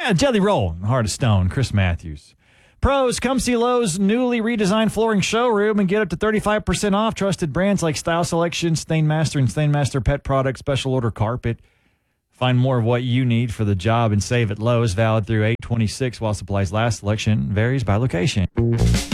Yeah, Jelly Roll, Heart of Stone, Chris Matthews. Pros, come see Lowe's newly redesigned flooring showroom and get up to 35% off trusted brands like Style Selection, Stainmaster, and Stainmaster Pet Products, special order carpet. Find more of what you need for the job and save at Lowe's, valid through 8/26 while supplies last. Selection varies by location.